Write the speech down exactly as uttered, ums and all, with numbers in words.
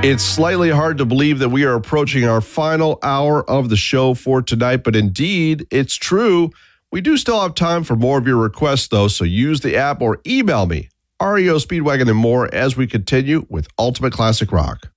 It's slightly hard to believe that we are approaching our final hour of the show for tonight, but indeed, it's true. We do still have time for more of your requests, though, so use the app or email me, R E O Speedwagon and more, as we continue with Ultimate Classic Rock.